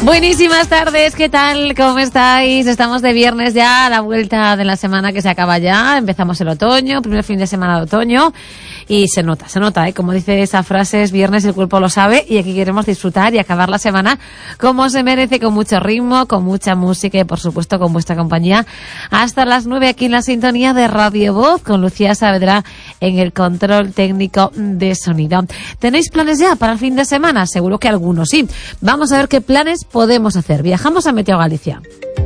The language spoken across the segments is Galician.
Buenísimas tardes, ¿qué tal? ¿Cómo estáis? Estamos de viernes ya, a la vuelta de la semana que se acaba ya. Empezamos el otoño, primer fin de semana de otoño. Y se nota, como dice esa frase, es viernes y el cuerpo lo sabe. Y aquí queremos disfrutar y acabar la semana como se merece, con mucho ritmo, con mucha música y, por supuesto, con vuestra compañía. Hasta las 9 aquí en la sintonía de Radio Voz, con Lucía Saavedra en el control técnico de sonido. ¿Tenéis planes ya para el fin de semana? Seguro que algunos sí. Vamos a ver qué planes podemos hacer. Viajamos a Meteo Galicia.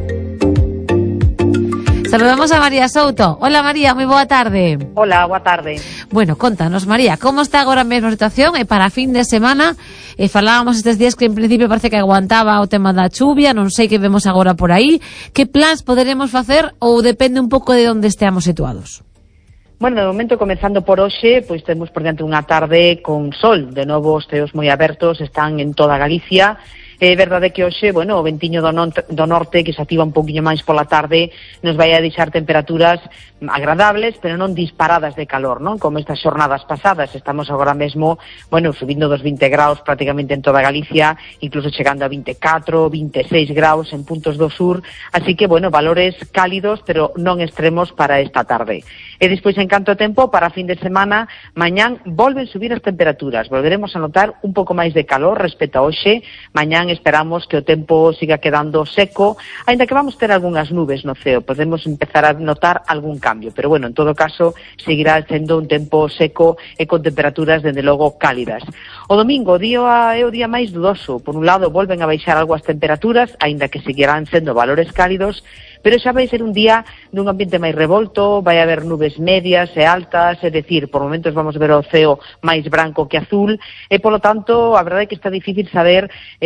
Saludamos a María Souto. Hola María, moi boa tarde. Hola, boa tarde. Bueno, contanos María, como está agora mesmo a situación para fin de semana? Falábamos estes días que en principio parece que aguantaba o tema da chuvia, non sei que vemos agora por aí. Que plans poderemos facer ou depende un pouco de onde esteamos situados? Bueno, de momento, comenzando por hoxe, pois temos por diante unha tarde con sol. De novo, os ceos moi abertos están en toda Galicia. É verdade que hoxe, bueno, o ventiño do norte, que se activa un poquinho máis pola tarde, nos vai a deixar temperaturas agradables, pero non disparadas de calor, non? Como estas xornadas pasadas. Estamos agora mesmo, bueno, subindo dos 20 graus prácticamente en toda Galicia, incluso chegando a 24, 26 graus en puntos do sur, así que, bueno, valores cálidos, pero non extremos para esta tarde. E despois, en canto a tempo, para fin de semana, mañán volven subir as temperaturas. Volveremos a notar un pouco máis de calor respecto a hoxe. Mañán esperamos que o tempo siga quedando seco, aínda que vamos ter algunhas nubes no ceo. Podemos empezar a notar algún cambio, pero bueno, en todo caso, seguirá sendo un tempo seco e con temperaturas, dende logo, cálidas. O domingo, é o día máis dudoso. Por un lado, volven a baixar algo as temperaturas, aínda que seguirán sendo valores cálidos, pero xa vai ser un día dun ambiente máis revolto, vai haber nubes medias e altas, é dicir, por momentos vamos ver o ceo máis branco que azul, e polo tanto, a verdade é que está difícil saber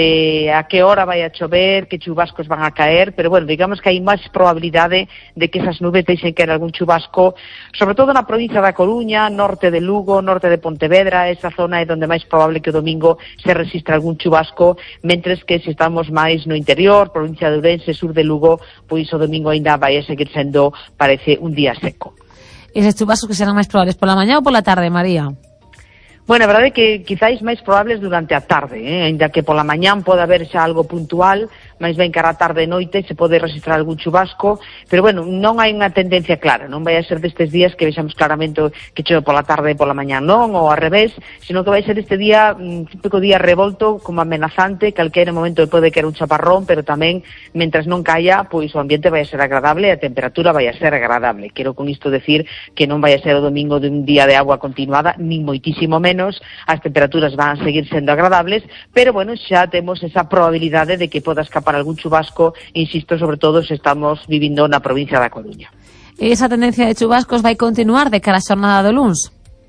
a que hora vai a chover, que chubascos van a caer, pero bueno, digamos que hai máis probabilidade de que esas nubes deixen caer algún chubasco, sobre todo na provincia da Coruña, norte de Lugo, norte de Pontevedra. Esa zona é onde máis probable que o domingo se resistra algún chubasco, mentres que se estamos máis no interior, provincia de Ourense, sur de Lugo, pois o domingo ainda vai a seguir sendo, parece, un día seco. Eses chubascos que serán máis probables pola mañá ou pola tarde, María? Bueno, a verdade é que quizáis máis probables durante a tarde, ainda que pola mañán pode haber xa algo puntual, máis ben cara a tarde e noite se pode registrar algún chubasco, pero bueno, non hai unha tendencia clara, non vai a ser destes días que vexamos claramente que chove pola tarde e pola mañán, non, ou ao revés, sino que vai ser este día, un típico día revolto, como amenazante, calquera momento pode caer un chaparrón, pero tamén, mentras non caia, pois o ambiente vai a ser agradable e a temperatura vai a ser agradable. Quero con isto decir que non vai a ser o domingo de un día de agua continuada, nin moitísimo menos, as temperaturas van a seguir sendo agradables, pero bueno, xa temos esa probabilidade de que poda escapar algún chubasco, insisto, sobre todo se estamos vivindo na provincia da Coruña. Esa tendencia de chubascos vai continuar de cara a xornada do luns?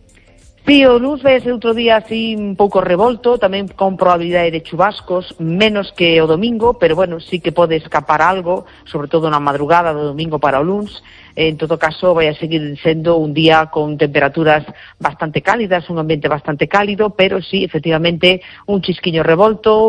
Sí, o luns vai ser outro día así un pouco revolto, tamén con probabilidade de chubascos, menos que o domingo, pero bueno, sí que pode escapar algo, sobre todo na madrugada do domingo para o luns. En todo caso, vai a seguir sendo un día con temperaturas bastante cálidas, un ambiente bastante cálido, pero sí, efectivamente, un chisquiño revolto,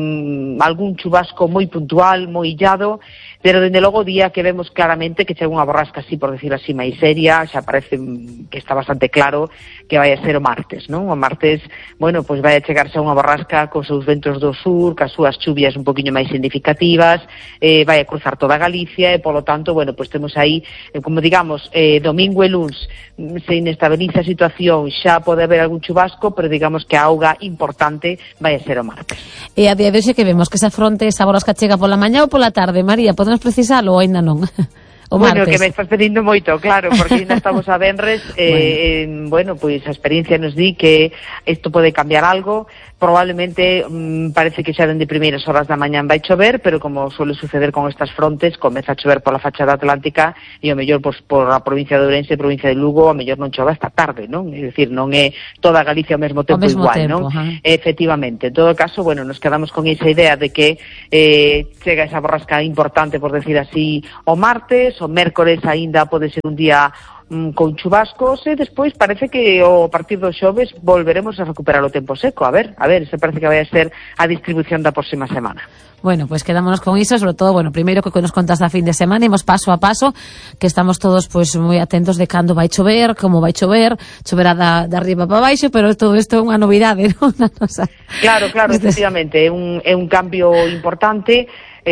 algún chubasco moi puntual, moi illado, pero dende logo o día que vemos claramente que chega unha borrasca así, por decir así, máis seria, xa parece que está bastante claro que vai a ser o martes, non? O martes, bueno, pois vai a chegarse a unha borrasca cos seus ventos do sur, cas súas chuvias un poquinho máis significativas, vai a cruzar toda Galicia e, polo tanto, bueno, pois temos aí, como digamos, domingo e luns se inestabiliza a situación, xa pode haber algún chubasco, pero digamos que a auga importante vai a ser o martes. E a día de hoxe que vemos que se afronte esa borrasca chega pola mañá ou pola tarde, María? Podemos precisalo ou ainda non? O bueno, martes. Que me estás pedindo moito, claro, porque ainda estamos a venres, bueno, pois a experiencia nos di que isto pode cambiar algo. Probablemente parece que xa dende primeiras horas da mañán vai chover, pero como suele suceder con estas frontes, comeza a chover pola fachada atlántica e o mellor por a provincia de Ourense, provincia de Lugo, o mellor non chove esta tarde, non? É dicir, non é toda Galicia ao mesmo tempo igual, non? Efectivamente. En todo caso, bueno, nos quedamos con esa idea de que chega esa borrasca importante, por decir así, o martes, o mércores aínda pode ser un día con chubascos, e despois parece que a partir do xoves volveremos a recuperar o tempo seco. A ver, se parece que vai a ser a distribución da próxima semana. Bueno, pues quedámonos con iso, sobre todo, bueno, primeiro que nos contas da fin de semana, imos paso a paso, que estamos todos pues moi atentos de cando vai chover, como vai chover, choverá da arriba para baixo, pero todo isto é unha novidade, non? Claro, efectivamente, é un cambio importante.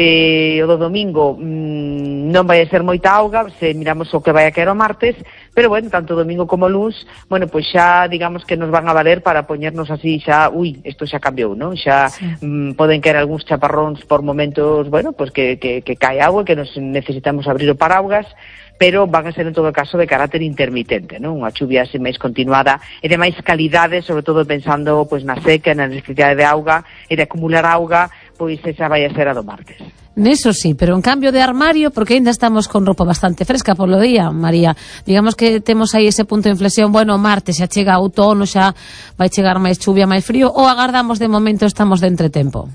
O do domingo non vai a ser moita auga, se miramos o que vai a caer o martes, pero bueno, tanto domingo como luns, bueno, pois xa digamos que nos van a valer para poñernos así xa, isto xa cambiou, non? Xa sí. Poden caer algúns chaparróns por momentos, bueno, pois que cae agua e que nos necesitamos abrir o paraugas, pero van a ser en todo caso de carácter intermitente, non? Unha chuvia así máis continuada e de máis calidade, sobre todo pensando pois na seca, na necesidade de auga e de acumular auga, pois esa vai a ser a do martes. Neso sí, pero en cambio de armario, porque ainda estamos con roupa bastante fresca polo día, María. Digamos que temos aí ese punto de inflexión, bueno, martes xa chega outono, xa vai chegar máis chuvia, máis frío, ou agardamos de momento estamos de entretempo?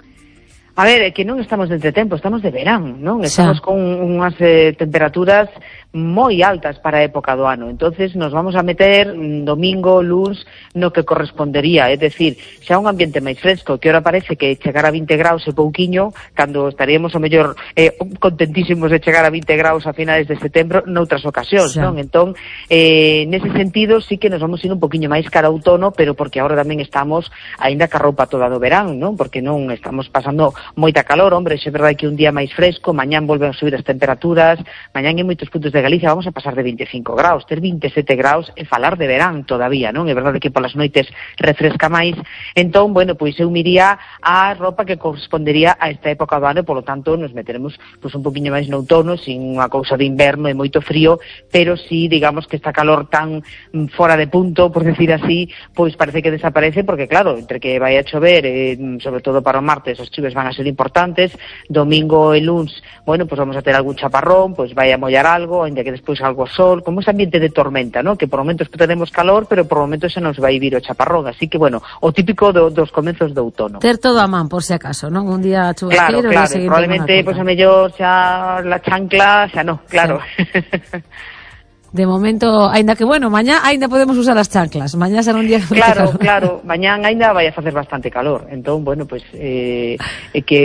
A ver, é que non estamos de entretempo, estamos de verán, non? Estamos con unhas temperaturas moi altas para a época do ano. Entonces nos vamos a meter domingo, luns, no que correspondería, é dicir, xa un ambiente máis fresco, que ora parece que chegar a 20 graus é pouquiño, cando estaríamos o mellor contentísimos de chegar a 20 graus a finales de setembro noutras ocasións, non? Entón, nese sentido sí que nos vamos ir un poquiño máis cara a outono, pero porque agora tamén estamos aínda ca roupa toda do verán, non? Porque non estamos pasando moita calor, hombre, é verdade que un día máis fresco, mañán volven a subir as temperaturas, mañán en moitos puntos de Galicia vamos a pasar de 25 graus, ter 27 graus e falar de verán todavía, non? É verdade que polas noites refresca máis, entón, bueno, pois eu miría a roupa que correspondería a esta época do ano, e polo tanto nos meteremos pois un poquinho máis no outono, sin unha cousa de inverno e moito frío, pero si, digamos que esta calor tan fora de punto, por decir así, pois parece que desaparece, porque claro, entre que vai a chover, sobre todo para o martes, as chuves van a ser importantes, domingo e luns, bueno, pois vamos a ter algún chaparrón, pois vai a mollar algo, ainda que despois algo sol, como ese ambiente de tormenta, ¿no? Que por momentos que tenemos calor, pero por momentos se nos vai vir o chaparrón, así que bueno, o típico dos comezos de outono. Ter todo a man, por si acaso, non? Un día chuvaqueiro, claro, probablemente, pois a mellor xa la chancla, xa no, claro. Sí. De momento, aínda que bueno, mañá aínda podemos usar as chanclas. Mañá será un día que Claro, mañán aínda vai a facer bastante calor. Entón, bueno, pois é que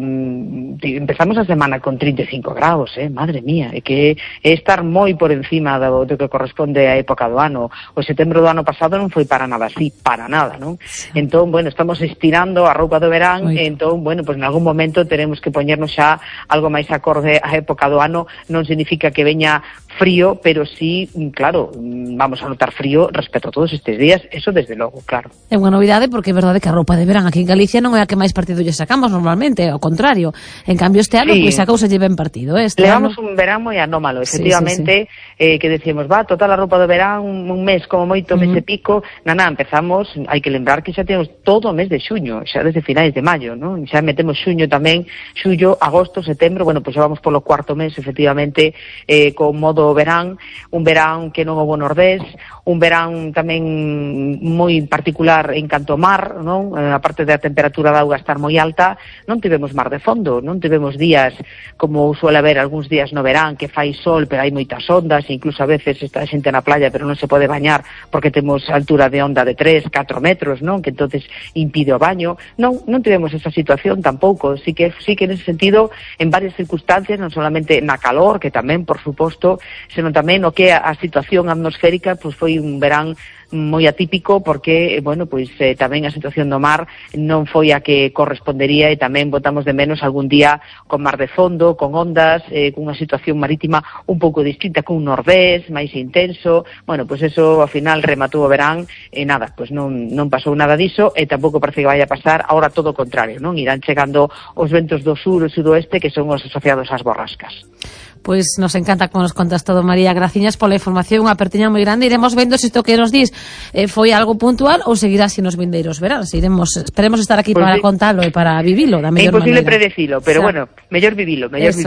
empezamos a semana con 35 graus, madre mía, é que é estar moi por encima do que corresponde á época do ano. O setembro do ano pasado non foi para nada así, para nada, non? Sí. Entón, bueno, estamos estirando a roupa do verán, entón, bueno, pois en algún momento teremos que poñernos xa algo máis acorde á época do ano. Non significa que veña frío, pero sí, claro, vamos a notar frío respecto a todos estes días, eso desde logo, claro. É unha novidade porque é verdade que a roupa de verán aquí en Galicia non é a que máis partido lle sacamos normalmente, ao contrario. En cambio este ano, pois sacousa lle ben partido. Levamos un verán moi anómalo, efectivamente, sí. Que decíamos, toda a roupa de verán, un mes como moito, mes e pico, empezamos, hai que lembrar que xa temos todo o mes de xuño, xa desde finais de maio, non? Xa metemos xuño tamén, xullo, agosto, setembro, bueno, pois xa vamos polo cuarto mes, efectivamente, con modo verán, un verán que non houbo nordés, un verán tamén moi particular en canto ao mar, non? A parte da temperatura da auga estar moi alta, non tivemos mar de fondo, non tivemos días como suele haber algúns días no verán que fai sol, pero hai moitas ondas, incluso a veces está a xente na playa pero non se pode bañar porque temos altura de onda de 3, 4 metros, non? Que entonces impide o baño. Non tivemos esa situación tampouco, sí que en ese sentido, en varias circunstancias, non solamente na calor, que tamén, por suposto, senón tamén o que a situación atmosférica, pois foi un verán moi atípico porque, bueno, pois tamén a situación do mar non foi a que correspondería e tamén botamos de menos algún día con mar de fondo, con ondas, con unha situación marítima un pouco distinta, con un nordés máis intenso. Bueno, pois eso ao final rematou o verán e nada, pois non pasou nada diso e tampouco parece que vai a pasar agora todo o contrario, non? Irán chegando os ventos do sur e sudoeste que son os asociados ás borrascas. Pois nos encanta como nos contas todo, María. Graciñas pola información, unha apertiña moi grande. Iremos vendo se isto que nos dis foi algo puntual ou seguirá así nos vindeiros veráns. Esperemos estar aquí para contalo e para vivilo da mellor maneira. É imposible predecilo, pero bueno, mellor vivilo. Eso.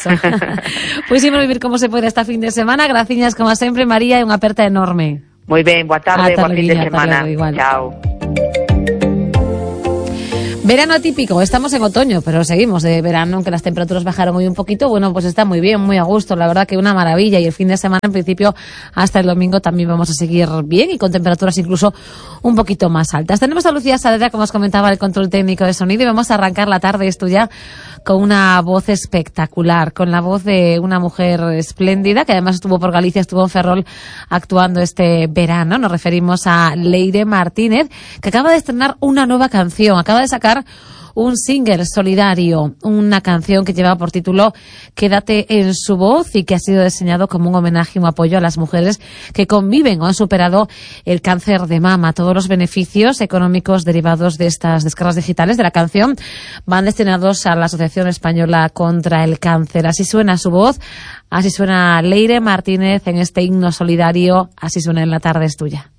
Pois imos vivir como se pode esta fin de semana. Graciñas como sempre, María, e unha aperta enorme. Moi ben, boa tarde, boa fin de semana. Chao. Verano típico, estamos en otoño, pero seguimos de verano, aunque las temperaturas bajaron hoy un poquito. Bueno, pues está muy bien, muy a gusto, la verdad que una maravilla. Y el fin de semana, en principio, hasta el domingo también vamos a seguir bien y con temperaturas incluso un poquito más altas. Tenemos a Lucía Saavedra, como os comentaba, el control técnico de sonido, y vamos a arrancar la tarde esto ya con una voz espectacular, con la voz de una mujer espléndida, que además estuvo por Galicia, estuvo en Ferrol actuando este verano. Nos referimos a Leire Martínez, que acaba de estrenar una nueva canción, acaba de sacar un single solidario, una canción que lleva por título Quédate en su voz y que ha sido diseñado como un homenaje y un apoyo a las mujeres que conviven o han superado el cáncer de mama. Todos los beneficios económicos derivados de estas descargas digitales de la canción van destinados a la Asociación Española contra el Cáncer. Así suena su voz, así suena Leire Martínez en este himno solidario, así suena En la tarde es tuya.